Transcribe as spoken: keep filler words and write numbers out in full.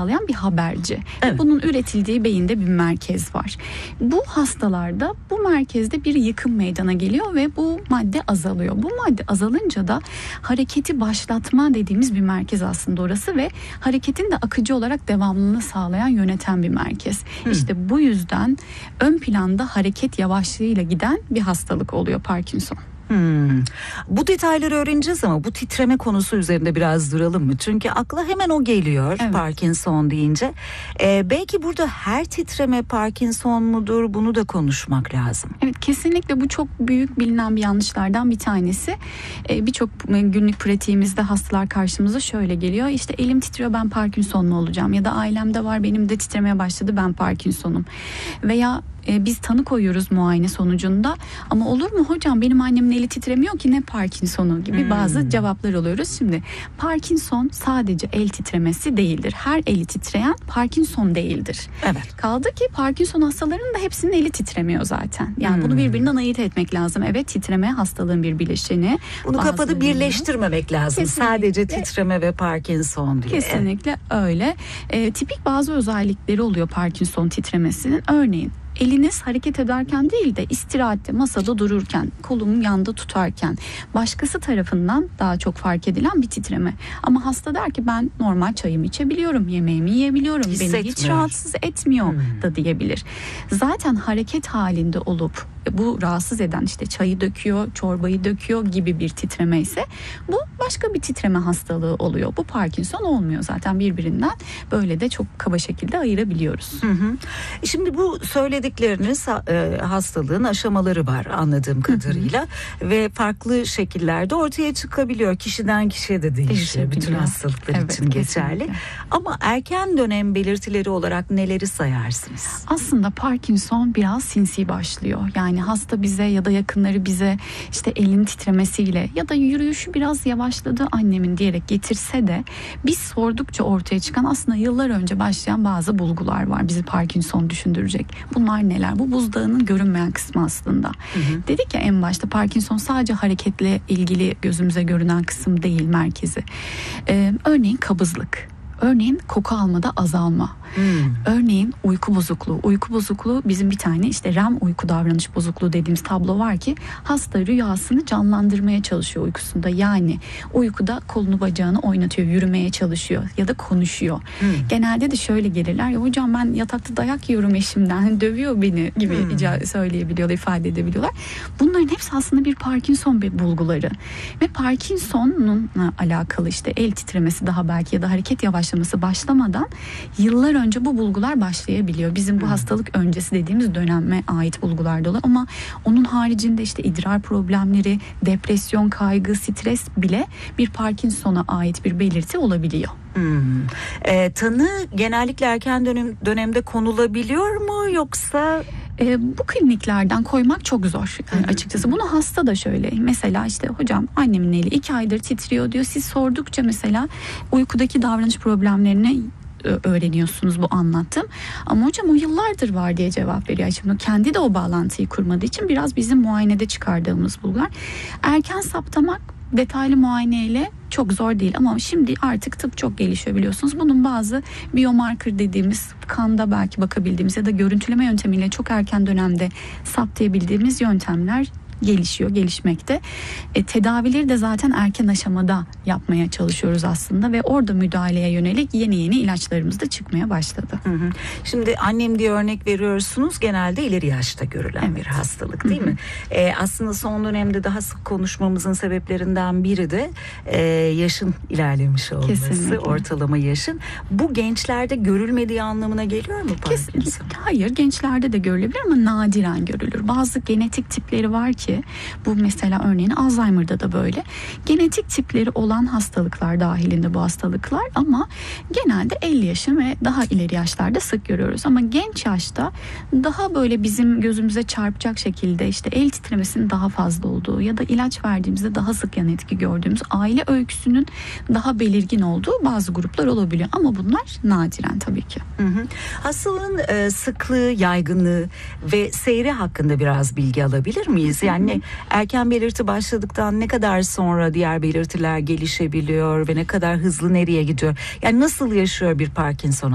sağlayan bir haberci. Evet. Bunun üretildiği beyinde bir merkez var. Bu hastalarda bu merkezde bir yıkım meydana geliyor ve bu madde azalıyor. Bu madde azalınca da hareketi başlatma dediğimiz bir merkez aslında orası ve hareketin de akıcı olarak devamlılığını sağlayan, yöneten bir merkez. Hmm. İşte bu yüzden ön planda hareket yavaşlığıyla giden bir hastalık oluyor Parkinson. Hmm. Bu detayları öğreneceğiz ama bu titreme konusu üzerinde biraz duralım mı? Çünkü akla hemen o geliyor, evet. Parkinson deyince. Ee, belki burada her titreme Parkinson mudur? Bunu da konuşmak lazım. Evet, kesinlikle bu çok büyük bilinen bir yanlışlardan bir tanesi. Ee, Birçok günlük pratiğimizde hastalar karşımıza şöyle geliyor. İşte elim titriyor, ben Parkinson mu olacağım? Ya da ailemde var, benim de titremeye başladı, ben Parkinson'um. Veya biz tanı koyuyoruz muayene sonucunda ama olur mu hocam, benim annemin eli titremiyor ki, ne Parkinson'u gibi hmm. bazı cevaplar alıyoruz. Şimdi Parkinson sadece el titremesi değildir. Her eli titreyen Parkinson değildir. Evet. Kaldı ki Parkinson hastalarının da hepsinin eli titremiyor zaten. Yani hmm. bunu birbirinden ayırt etmek lazım. Evet, titreme hastalığın bir bileşeni. Bunu kafada birleştirmemek lazım. Kesinlikle. Sadece titreme ve Parkinson diye. Kesinlikle öyle. E, tipik bazı özellikleri oluyor Parkinson titremesinin. Örneğin eliniz hareket ederken değil de istirahatte, masada dururken, kolumu yanda tutarken başkası tarafından daha çok fark edilen bir titreme. Ama hasta der ki ben normal çayımı içebiliyorum, yemeğimi yiyebiliyorum, beni hiç rahatsız etmiyor hmm. da diyebilir. Zaten hareket halinde olup bu rahatsız eden, işte çayı döküyor, çorbayı döküyor gibi bir titreme ise bu başka bir titreme hastalığı oluyor. Bu Parkinson olmuyor zaten, birbirinden böyle de çok kaba şekilde ayırabiliyoruz. Hı hı. Şimdi bu söyledikleriniz e, hastalığın aşamaları var anladığım kadarıyla hı hı. ve farklı şekillerde ortaya çıkabiliyor. Kişiden kişiye de değişiyor. Bütün hastalıklar evet, için geçerli. Kesinlikle. Ama erken dönem belirtileri olarak neleri sayarsınız? Aslında Parkinson biraz sinsi başlıyor. Yani hasta bize ya da yakınları bize işte elin titremesiyle ya da yürüyüşü biraz yavaşladı annemin diyerek getirse de biz sordukça ortaya çıkan aslında yıllar önce başlayan bazı bulgular var bizi Parkinson düşündürecek. Bunlar neler? Bu buzdağının görünmeyen kısmı aslında. Hı hı. Dedik ya en başta, Parkinson sadece hareketle ilgili gözümüze görünen kısım değil, merkezi. Ee, örneğin kabızlık. Örneğin koku almada azalma. Hmm. Örneğin uyku bozukluğu. Uyku bozukluğu bizim bir tane işte R E M uyku davranış bozukluğu dediğimiz tablo var ki hasta rüyasını canlandırmaya çalışıyor uykusunda. Yani uykuda kolunu bacağını oynatıyor, yürümeye çalışıyor ya da konuşuyor. Hmm. Genelde de şöyle gelirler ya, hocam ben yatakta dayak yiyorum eşimden, dövüyor beni gibi hmm. söyleyebiliyorlar, ifade edebiliyorlar. Bunların hepsi aslında bir Parkinson bulguları. Ve Parkinson'la alakalı işte el titremesi daha belki ya da hareket yavaşlaması başlamadan yıllar önce bu bulgular başlayabiliyor. Bizim bu hmm. hastalık öncesi dediğimiz döneme ait bulgular da olur ama onun haricinde işte idrar problemleri, depresyon, kaygı, stres bile bir Parkinson'a ait bir belirti olabiliyor. Hmm. E, tanı genellikle erken dönem, dönemde konulabiliyor mu yoksa? E, bu kliniklerden koymak çok zor yani açıkçası. Bunu hasta da şöyle, mesela işte hocam annemin eli iki aydır titriyor diyor. Siz sordukça mesela uykudaki davranış problemlerini öğreniyorsunuz bu anlattım. Ama hocam o yıllardır var diye cevap veriyor. Şimdi kendi de o bağlantıyı kurmadığı için biraz bizim muayenede çıkardığımız bulgular. Erken saptamak detaylı muayeneyle çok zor değil ama şimdi artık tıp çok gelişiyor biliyorsunuz. Bunun bazı biomarker dediğimiz, kanda belki bakabildiğimiz ya da görüntüleme yöntemiyle çok erken dönemde saptayabildiğimiz yöntemler gelişiyor, gelişmekte. E, tedavileri de zaten erken aşamada yapmaya çalışıyoruz aslında ve orada müdahaleye yönelik yeni yeni ilaçlarımız da çıkmaya başladı. Hı hı. Şimdi annem diye örnek veriyorsunuz, genelde ileri yaşta görülen evet. bir hastalık değil hı hı. mi? E, aslında son dönemde daha sık konuşmamızın sebeplerinden biri de e, yaşın ilerlemiş olması, kesinlikle. Ortalama yaşın. Bu gençlerde görülmediği anlamına geliyor mu Parkinson? Hayır, gençlerde de görülebilir ama nadiren görülür. Bazı genetik tipleri var ki bu, mesela örneğin Alzheimer'da da böyle. Genetik tipleri olan hastalıklar dahilinde bu hastalıklar ama genelde elli yaşın ve daha ileri yaşlarda sık görüyoruz. Ama genç yaşta daha böyle bizim gözümüze çarpacak şekilde işte el titremesinin daha fazla olduğu ya da ilaç verdiğimizde daha sık yan etki gördüğümüz, aile öyküsünün daha belirgin olduğu bazı gruplar olabiliyor. Ama bunlar nadiren tabii ki. Hı hı. Hastalığın e, sıklığı, yaygınlığı ve seyri hakkında biraz bilgi alabilir miyiz? Yani Yani erken belirti başladıktan ne kadar sonra diğer belirtiler gelişebiliyor ve ne kadar hızlı nereye gidiyor? Yani nasıl yaşıyor bir Parkinson